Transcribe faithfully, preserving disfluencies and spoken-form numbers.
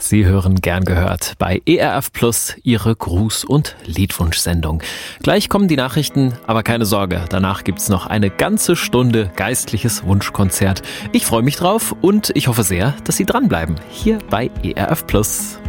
Sie hören Gern gehört bei E R F Plus, Ihre Gruß- und Liedwunschsendung. Gleich kommen die Nachrichten, aber keine Sorge, danach gibt's noch eine ganze Stunde geistliches Wunschkonzert. Ich freue mich drauf und ich hoffe sehr, dass Sie dranbleiben, hier bei E R F Plus.